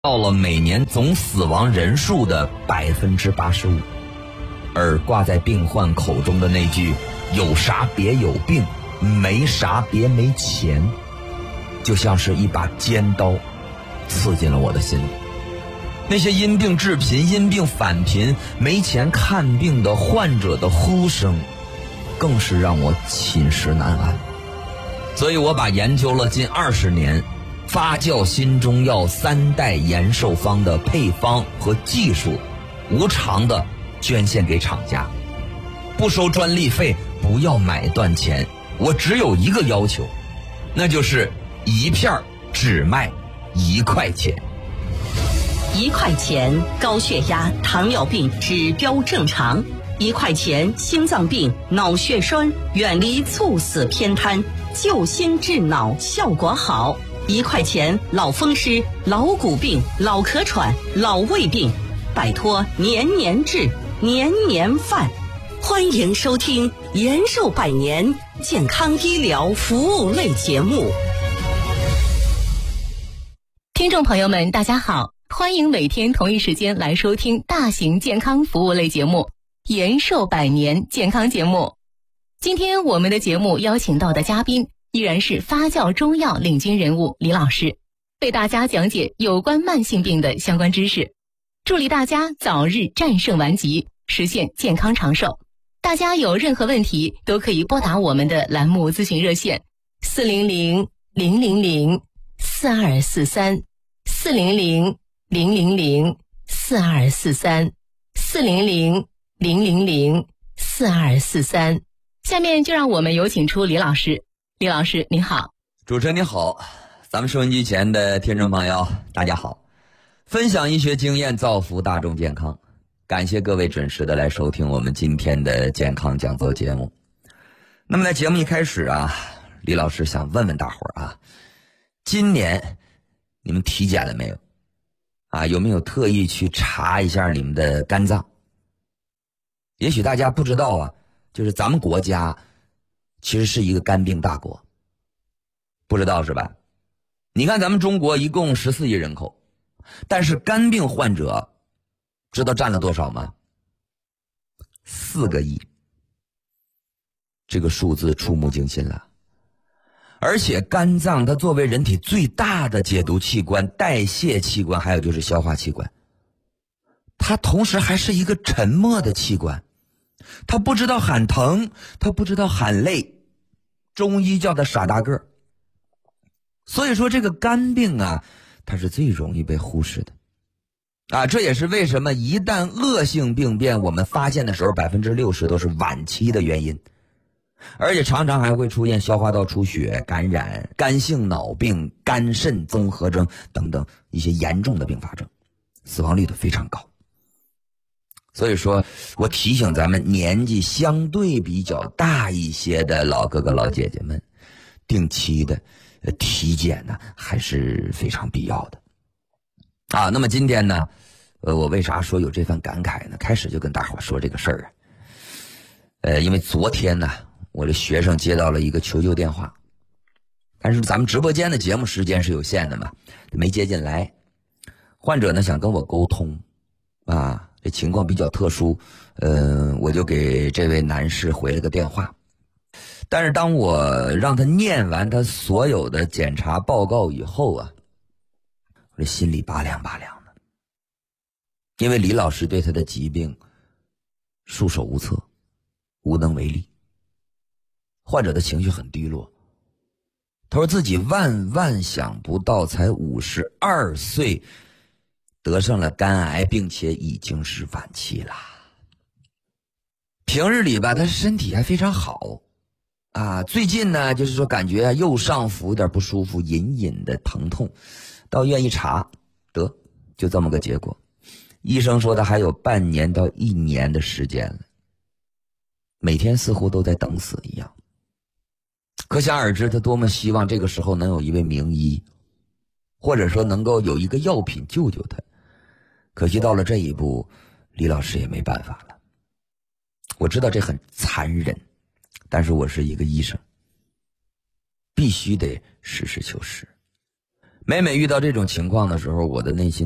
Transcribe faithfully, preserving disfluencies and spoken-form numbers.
到了每年总死亡人数的百分之八十五，而挂在病患口中的那句“有啥别有病，没啥别没钱”，就像是一把尖刀，刺进了我的心里。那些因病致贫、因病返贫、没钱看病的患者的呼声，更是让我寝食难安。所以我把研究了近二十年发酵新中药三代延寿方的配方和技术，无偿的捐献给厂家，不收专利费，不要买断钱。我只有一个要求，那就是一片只卖一块钱。 一块钱高血压、糖尿病指标正常；一块钱心脏病、脑血栓远离猝死偏瘫，救心治脑效果好。一块钱老风湿、老骨病、老咳喘、老胃病，摆脱年年治、年年犯。欢迎收听延寿百年健康医疗服务类节目。 听众朋友们，大家好，欢迎每天同一时间来收听大型健康服务类节目延寿百年健康节目。今天我们的节目邀请到的嘉宾依然是发酵中药领军人物李老师，为大家讲解有关慢性病的相关知识，助力大家早日战胜顽疾，实现健康长寿。大家有任何问题都可以拨打我们的栏目咨询热线四零零零零零四二四三四零零零零零四二四三四零零零零零四二四三。下面就让我们有请出李老师。李老师您好。 主持人你好，咱们收音机前的听众朋友大家好，分享医学经验，造福大众健康。感谢各位准时的来收听我们今天的健康讲座节目。那么在节目一开始啊，李老师想问问大伙儿啊，今年你们体检了没有啊？有没有特意去查一下你们的肝脏？也许大家不知道啊，就是咱们国家其实是一个肝病大国，不知道是吧？你看咱们中国一共十四亿人口，但是肝病患者知道占了多少吗？四个亿，这个数字触目惊心了。而且肝脏它作为人体最大的解毒器官、代谢器官，还有就是消化器官，它同时还是一个沉默的器官，它不知道喊疼，它不知道喊累，中医叫它傻大个儿。所以说这个肝病啊，它是最容易被忽视的啊，这也是为什么一旦恶性病变，我们发现的时候百分之六十都是晚期的原因，而且常常还会出现消化道出血、感染、肝性脑病、肝肾综合征等等一些严重的并发症，死亡率都非常高。所以说我提醒咱们年纪相对比较大一些的老哥哥老姐姐们，定期的体检呢还是非常必要的啊。那么今天呢呃，我为啥说有这份感慨呢？开始就跟大伙说这个事儿啊，呃，因为昨天呢我的学生接到了一个求救电话，但是咱们直播间的节目时间是有限的嘛，没接进来。患者呢想跟我沟通啊，这情况比较特殊，嗯、呃，我就给这位男士回了个电话。但是当我让他念完他所有的检查报告以后啊，我这心里拔凉拔凉的，因为李老师对他的疾病束手无策，无能为力。患者的情绪很低落，他说自己万万想不到才五十二岁得上了肝癌，并且已经是晚期了。平日里吧他身体还非常好啊，最近呢就是说感觉右上腹有点不舒服，隐隐的疼痛，到医院一查，得就这么个结果。医生说他还有半年到一年的时间了，每天似乎都在等死一样。可想而知他多么希望这个时候能有一位名医，或者说能够有一个药品救救他。可惜到了这一步，李老师也没办法了。我知道这很残忍，但是我是一个医生，必须得实事求是。每每遇到这种情况的时候，我的内心